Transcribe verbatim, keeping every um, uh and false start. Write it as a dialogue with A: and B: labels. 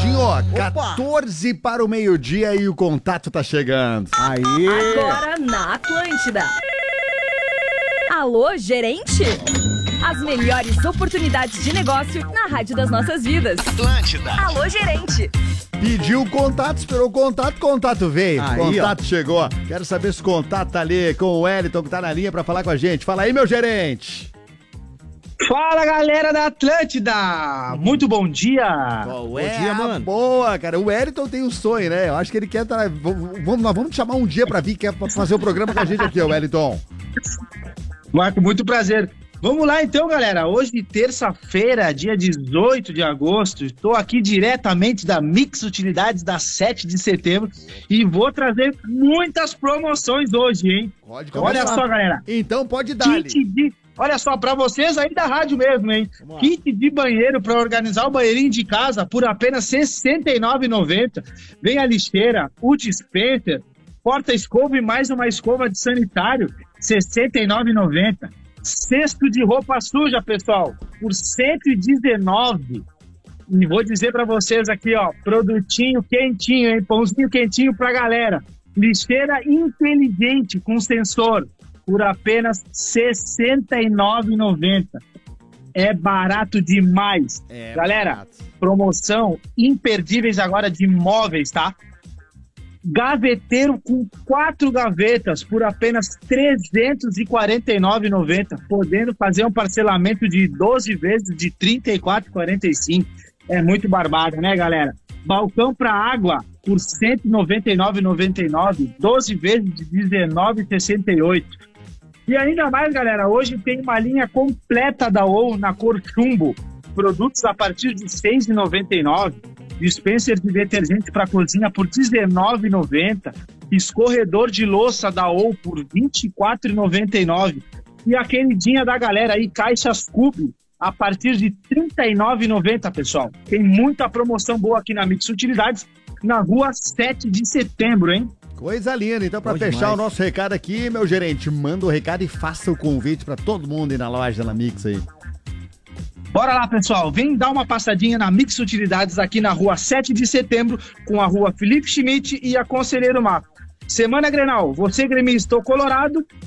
A: Rapidinho, ó, quatorze para o meio-dia e o contato tá chegando.
B: Aí.
C: Agora na Atlântida. Alô, gerente? As melhores oportunidades de negócio na rádio das nossas vidas.
D: Atlântida.
C: Alô, gerente.
A: Pediu o contato, esperou o contato, contato veio.
B: Aí,
A: contato
B: ó.
A: chegou. Quero saber se o contato tá ali com o Wellington, que tá na linha pra falar com a gente. Fala aí, meu gerente.
E: Fala, galera da Atlântida! Muito bom dia!
A: Qual
B: é dia,
A: a
B: mano?
A: Boa, cara. O Wellington tem um sonho, né? Eu acho que ele quer tá, vamos, nós vamos te chamar um dia pra vir, quer fazer o programa com a gente aqui, ó, Wellington.
E: Marco, muito prazer. Vamos lá então, galera. Hoje, terça-feira, dia dezoito de agosto, estou aqui diretamente da Mix Utilidades da sete de setembro e vou trazer muitas promoções hoje, hein?
A: Pode
E: Olha
A: começar.
E: só, galera.
A: Então pode dar.
E: Kit de... Olha só, pra vocês aí da rádio mesmo, hein? Kit de banheiro pra organizar o banheirinho de casa por apenas sessenta e nove reais e noventa centavos. Vem a lixeira, o dispenser, porta-escova e mais uma escova de sanitário, sessenta e nove reais e noventa centavos. Cesto de roupa suja, pessoal, por cento e dezenove reais. E vou dizer pra vocês aqui, ó, produtinho quentinho, hein? Pãozinho quentinho pra galera. Lixeira inteligente com sensor, por apenas sessenta e nove reais e noventa centavos. É barato demais.
A: É
E: Galera,
A: barato.
E: promoção imperdíveis agora de móveis, tá? Gaveteiro com quatro gavetas por apenas trezentos e quarenta e nove reais e noventa centavos, podendo fazer um parcelamento de doze vezes de trinta e quatro reais e quarenta e cinco centavos. É muito barbado, né, galera? Balcão para água por cento e noventa e nove reais e noventa e nove centavos, doze vezes de dezenove reais e sessenta e oito centavos. E ainda mais, galera, hoje tem uma linha completa da O U na cor chumbo, produtos a partir de seis reais e noventa e nove centavos, dispenser de detergente para cozinha por dezenove reais e noventa centavos, escorredor de louça da O U por vinte e quatro reais e noventa e nove centavos e a queridinha da galera aí, caixas Cube, a partir de trinta e nove reais e noventa centavos, pessoal. Tem muita promoção boa aqui na Mix Utilidades, na rua sete de setembro, hein?
A: Coisa linda. Então, pra
B: Bom
A: fechar
B: demais.
A: o nosso recado aqui, meu gerente, manda o recado e faça o convite pra todo mundo ir na loja da Mix aí.
E: Bora lá, pessoal. Vem dar uma passadinha na Mix Utilidades aqui na rua sete de setembro, com a rua Felipe Schmidt e a Conselheiro Marco. Semana Grenal, você gremista ou colorado,